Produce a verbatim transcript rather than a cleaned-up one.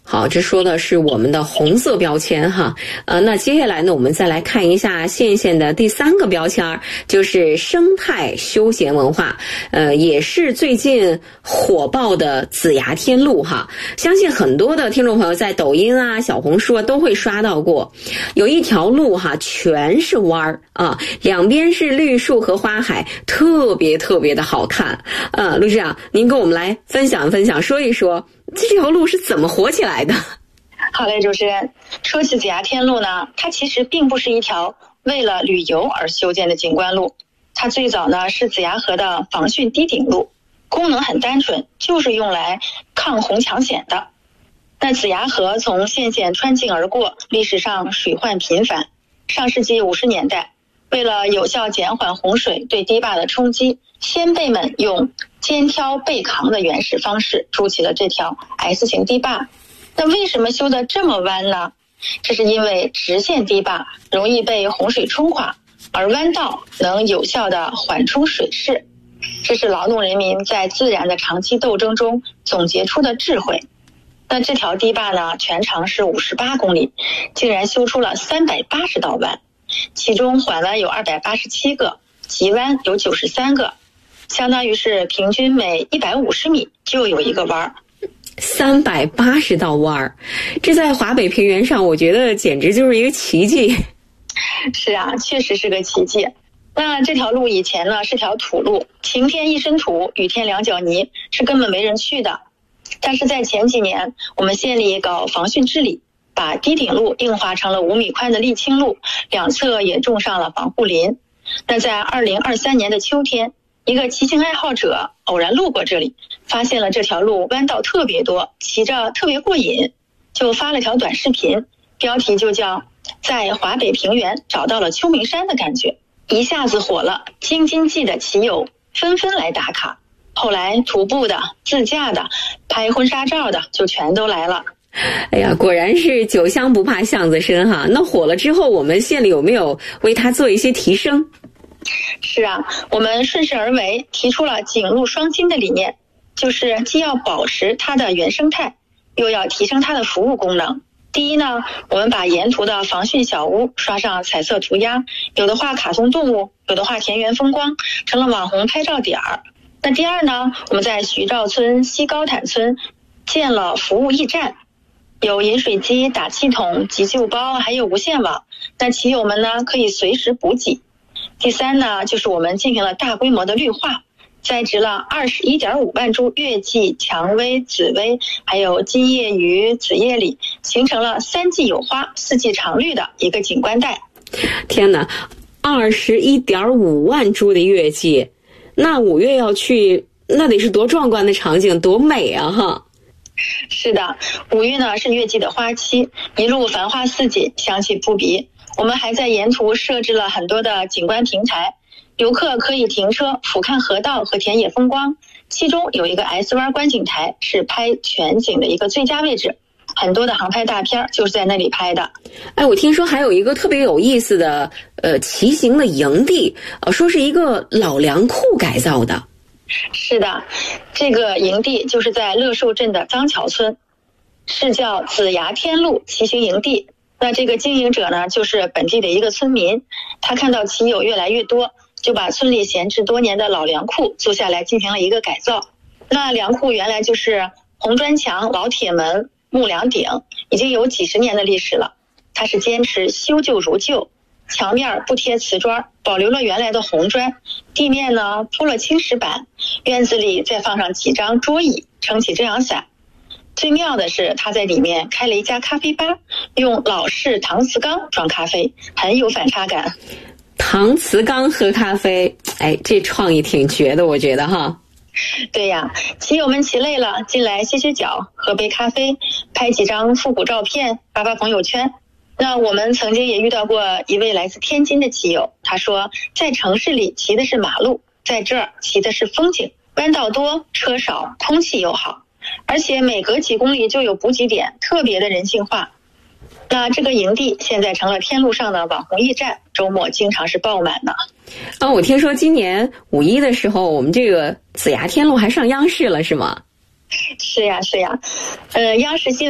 好，这说的是我们的红色标签哈。呃，那接下来呢，我们再来看一下县县的第三个标签，就是生态休闲文化。呃，也是最近火爆的子牙天路哈。相信很多的听众朋友在抖音啊、小红书啊都会刷到过，有一条路哈，全是弯儿啊，两边是绿树和花海，特别特别的好看。呃，陆市长，您跟我们来分享分享，说一说这条路是怎么火起来的？ 好嘞，主持人。说起子牙天路呢，它其实并不是一条为了旅游而修建的景观路，它最早呢是子牙河的防汛堤顶路，功能很单纯，就是用来抗洪抢险的。那子牙河从县县穿境而过，历史上水患频繁。上世纪五十年代，为了有效减缓洪水对堤坝的冲击，先辈们用肩挑背扛的原始方式筑起了这条 S 型堤坝。那为什么修得这么弯呢？这是因为直线堤坝容易被洪水冲垮，而弯道能有效地缓冲水势。这是劳动人民在自然的长期斗争中总结出的智慧。那这条堤坝呢，全长是五十八公里，竟然修出了三百八十道弯，其中缓弯有二百八十七个，急弯有九十三个，相当于是平均每一百五十米就有一个弯。 三百八十道弯儿，这在华北平原上，我觉得简直就是一个奇迹。 是啊，确实是个奇迹。那这条路以前呢是条土路，晴天一身土，雨天两脚泥，是根本没人去的。但是在前几年，我们县里搞防汛治理，把堤顶路硬化成了五米宽的沥青路，两侧也种上了防护林。那在二零二三年的秋天，一个骑行爱好者偶然路过这里，发现了这条路弯道特别多，骑着特别过瘾，就发了条短视频，标题就叫在华北平原找到了秋名山的感觉，一下子火了，京津冀的骑友纷纷来打卡。后来徒步的、自驾的、拍婚纱照的就全都来了。 哎呀，果然是酒香不怕巷子深哈。那火了之后，我们县里有没有为它做一些提升？ 是啊，我们顺势而为，提出了景路双新的理念，就是既要保持它的原生态，又要提升它的服务功能。第一呢，我们把沿途的防汛小屋刷上彩色涂鸦，有的画卡通动物，有的画田园风光，成了网红拍照点儿。那第二呢，我们在徐兆村、西高坦村建了服务驿站，有饮水机、打气筒、急救包，还有无线网。那骑友们呢可以随时补给。第三呢，就是我们进行了大规模的绿化，栽植了 二十一点五万株月季、蔷薇、紫薇，还有金叶榆、紫叶李，形成了三季有花、四季常绿的一个景观带。 天哪， 二十一点五万株的月季，那五月要去，那得是多壮观的场景，多美啊哈！ 是的，五月呢是月季的花期，一路繁花似锦，香气扑鼻。我们还在沿途设置了很多的景观平台，游客可以停车俯瞰河道和田野风光，其中有一个 S 弯观景台，是拍全景的一个最佳位置，很多的航拍大片就是在那里拍的。 哎，我听说还有一个特别有意思的呃骑行的营地，呃，说是一个老粮库改造的。 是的，这个营地就是在乐寿镇的张桥村，是叫子牙天路骑行营地。那这个经营者呢，就是本地的一个村民，他看到骑友越来越多，就把村里闲置多年的老粮库租下来进行了一个改造。那粮库原来就是红砖墙、老铁门、木梁顶，已经有几十年的历史了。它是坚持修旧如旧，墙面不贴瓷砖，保留了原来的红砖，地面呢铺了青石板，院子里再放上几张桌椅，撑起遮阳伞。最妙的是，他在里面开了一家咖啡吧，用老式搪瓷缸装咖啡，很有反差感。 搪瓷缸喝咖啡，哎，这创意挺绝的，我觉得哈。 对呀，骑友们骑累了，进来歇歇脚，喝杯咖啡，拍几张复古照片，发发朋友圈。那我们曾经也遇到过一位来自天津的骑友，他说在城市里骑的是马路，在这儿骑的是风景，弯道多，车少，空气又好，而且每隔几公里就有补给点，特别的人性化。那这个营地现在成了天路上的网红驿站，周末经常是爆满的。 啊，我听说今年五一的时候，我们这个子牙天路还上央视了，是吗？ 是呀，是呀，呃，央视新闻